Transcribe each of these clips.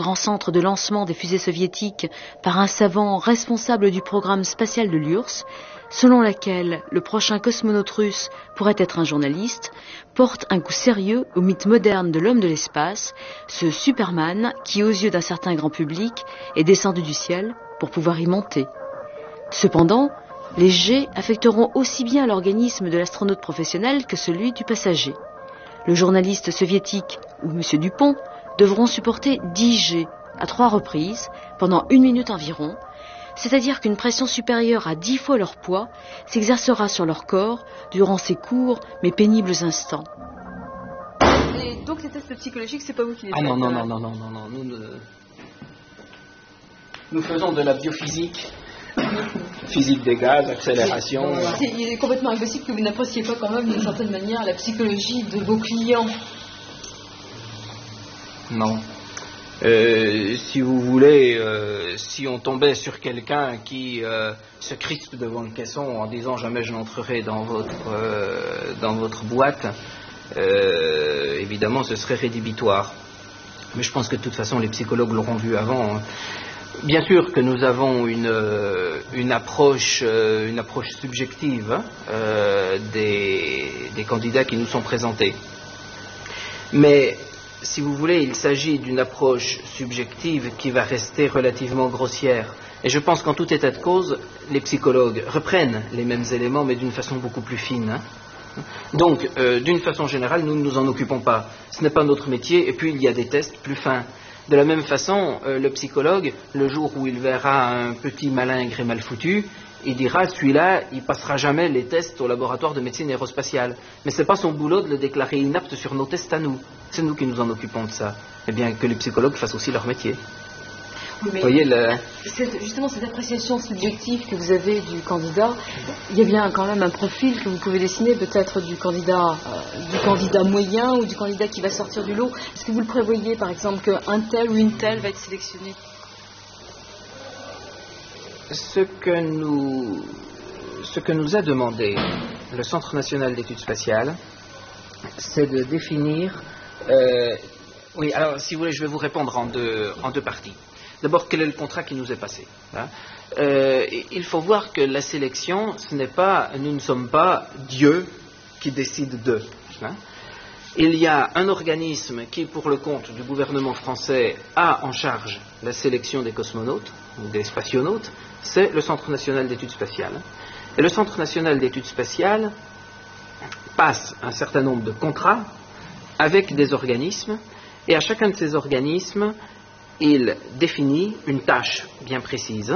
grand centre de lancement des fusées soviétiques par un savant responsable du programme spatial de l'URSS, selon laquelle le prochain cosmonaute russe pourrait être un journaliste, porte un coup sérieux au mythe moderne de l'homme de l'espace, ce Superman qui, aux yeux d'un certain grand public, est descendu du ciel pour pouvoir y monter. Cependant, les jets affecteront aussi bien l'organisme de l'astronaute professionnel que celui du passager. Le journaliste soviétique ou M. Dupont devront supporter 10 jets à 3 reprises pendant 1 minute environ, c'est-à-dire qu'une pression supérieure à 10 fois leur poids s'exercera sur leur corps durant ces courts mais pénibles instants. Et donc les tests psychologiques, c'est pas vous qui les faites? Non. Nous faisons de la biophysique. Physique des gaz, accélération. Il est complètement impossible que vous n'appréciez pas quand même d'une certaine manière la psychologie de vos clients. Non. Si vous voulez, si on tombait sur quelqu'un qui se crispe devant le caisson en disant jamais je n'entrerai dans votre boîte, évidemment ce serait rédhibitoire. Mais je pense que de toute façon les psychologues l'auront vu avant. Hein. Bien sûr que nous avons une approche subjective des candidats qui nous sont présentés. Mais si vous voulez, il s'agit d'une approche subjective qui va rester relativement grossière. Et je pense qu'en tout état de cause, les psychologues reprennent les mêmes éléments, mais d'une façon beaucoup plus fine. Hein. Donc, d'une façon générale, nous ne nous en occupons pas. Ce n'est pas notre métier, et puis il y a des tests plus fins. De la même façon, le psychologue, le jour où il verra un petit malingre et mal foutu, il dira, celui-là, il passera jamais les tests au laboratoire de médecine aérospatiale. Mais ce n'est pas son boulot de le déclarer inapte sur nos tests à nous. C'est nous qui nous en occupons de ça. Eh bien, que les psychologues fassent aussi leur métier. Oui, mais vous voyez, justement, cette appréciation subjective que vous avez du candidat, il y a bien quand même un profil que vous pouvez dessiner, peut-être du candidat moyen ou du candidat qui va sortir du lot. Est-ce que vous le prévoyez, par exemple, qu'un tel ou une telle va être sélectionné? Ce que nous a demandé le Centre national d'études spatiales, c'est de définir... oui, alors, si vous voulez, je vais vous répondre en deux parties. D'abord, quel est le contrat qui nous est passé, hein? Il faut voir que la sélection, nous ne sommes pas Dieu qui décide d'eux. Hein? Il y a un organisme qui, pour le compte du gouvernement français, a en charge la sélection des cosmonautes, ou des spationautes, c'est le Centre national d'études spatiales. Et le Centre national d'études spatiales passe un certain nombre de contrats avec des organismes, et à chacun de ces organismes, il définit une tâche bien précise.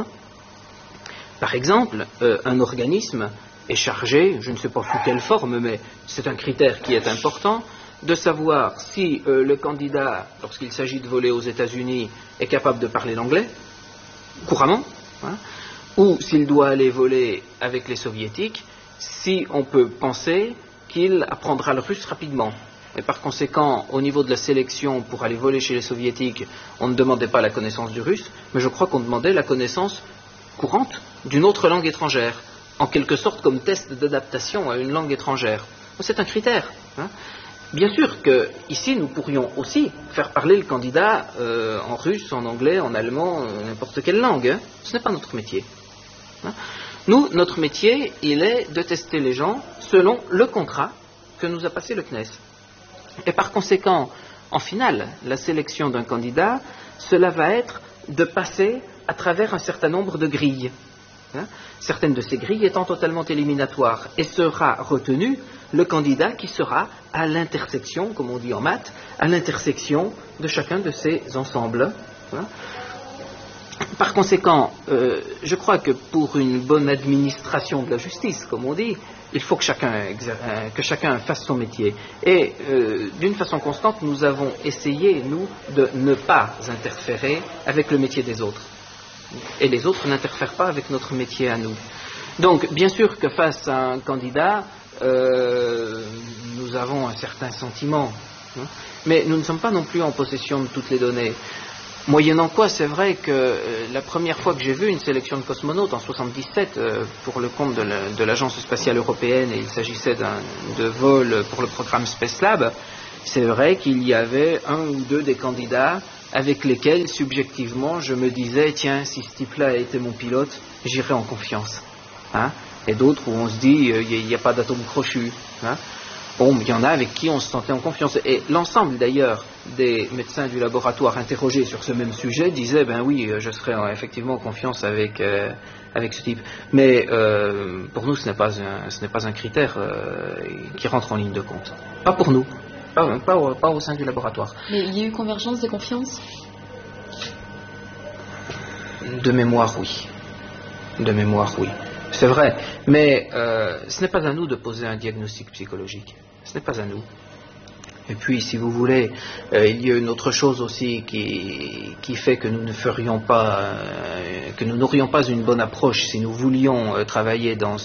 Par exemple, un organisme est chargé, je ne sais pas sous quelle forme, mais c'est un critère qui est important, de savoir si le candidat, lorsqu'il s'agit de voler aux États-Unis, est capable de parler l'anglais, couramment, hein, ou s'il doit aller voler avec les soviétiques, si on peut penser qu'il apprendra le russe rapidement. Et par conséquent, au niveau de la sélection pour aller voler chez les soviétiques, on ne demandait pas la connaissance du russe, mais je crois qu'on demandait la connaissance courante d'une autre langue étrangère, en quelque sorte comme test d'adaptation à une langue étrangère. C'est un critère. Hein. Bien sûr qu'ici, nous pourrions aussi faire parler le candidat en russe, en anglais, en allemand, n'importe quelle langue. Hein. Ce n'est pas notre métier. Hein. Nous, notre métier, il est de tester les gens selon le contrat que nous a passé le CNES. Et par conséquent, en finale, la sélection d'un candidat, cela va être de passer à travers un certain nombre de grilles. Hein, certaines de ces grilles étant totalement éliminatoires. Et sera retenu le candidat qui sera à l'intersection, comme on dit en maths, à l'intersection de chacun de ces ensembles. Hein. Par conséquent, je crois que pour une bonne administration de la justice, comme on dit, il faut que chacun fasse son métier. Et d'une façon constante, nous avons essayé, nous, de ne pas interférer avec le métier des autres. Et les autres n'interfèrent pas avec notre métier à nous. Donc, bien sûr que face à un candidat, nous avons un certain sentiment. Hein, mais nous ne sommes pas non plus en possession de toutes les données. Moyennant quoi, c'est vrai que la première fois que j'ai vu une sélection de cosmonautes en 1977 pour le compte de l'Agence spatiale européenne, et il s'agissait de vol pour le programme Space Lab, c'est vrai qu'il y avait un ou deux des candidats avec lesquels, subjectivement, je me disais, tiens, si ce type-là a été mon pilote, j'irai en confiance. Hein, et d'autres où on se dit, il n'y a pas d'atome crochu. Hein. Bon, il y en a avec qui on se sentait en confiance. Et l'ensemble, d'ailleurs, des médecins du laboratoire interrogés sur ce même sujet disaient, ben oui, je serais effectivement en confiance avec ce type. Mais pour nous, ce n'est pas un critère qui rentre en ligne de compte. Pas pour nous. Pas au sein du laboratoire. Mais il y a eu convergence des confiances ? De mémoire, oui. De mémoire, oui. C'est vrai. Mais ce n'est pas à nous de poser un diagnostic psychologique. Ce n'est pas à nous. Et puis, si vous voulez, il y a une autre chose aussi qui fait que nous ne ferions pas, que nous n'aurions pas une bonne approche si nous voulions travailler dans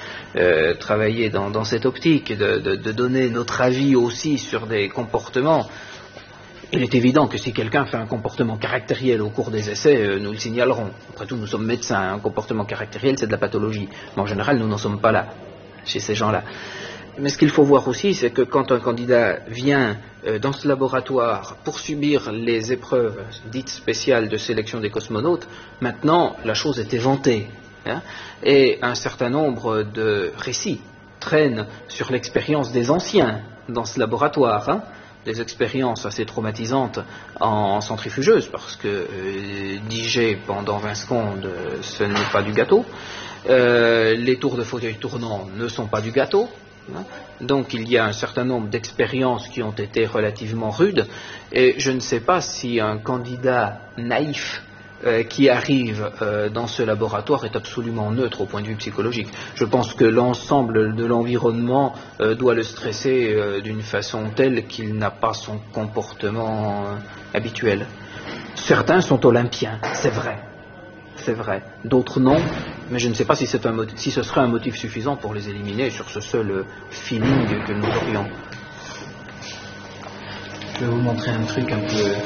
cette optique, de donner notre avis aussi sur des comportements. Il est évident que si quelqu'un fait un comportement caractériel au cours des essais, nous le signalerons. Après tout, nous sommes médecins, un comportement caractériel, c'est de la pathologie. Mais en général, nous n'en sommes pas là, chez ces gens-là. Mais ce qu'il faut voir aussi, c'est que quand un candidat vient dans ce laboratoire pour subir les épreuves dites spéciales de sélection des cosmonautes, maintenant, la chose est éventée. Hein, et un certain nombre de récits traînent sur l'expérience des anciens dans ce laboratoire. Hein, des expériences assez traumatisantes en centrifugeuse, parce que diger pendant 20 secondes, ce n'est pas du gâteau. Les tours de fauteuil tournant ne sont pas du gâteau. Donc il y a un certain nombre d'expériences qui ont été relativement rudes, et je ne sais pas si un candidat naïf qui arrive dans ce laboratoire est absolument neutre au point de vue psychologique. Je pense que l'ensemble de l'environnement doit le stresser d'une façon telle qu'il n'a pas son comportement habituel. Certains sont olympiens, c'est vrai. C'est vrai. D'autres non, mais je ne sais pas si ce serait un motif suffisant pour les éliminer sur ce seul feeling que nous aurions. Je vais vous montrer un truc un peu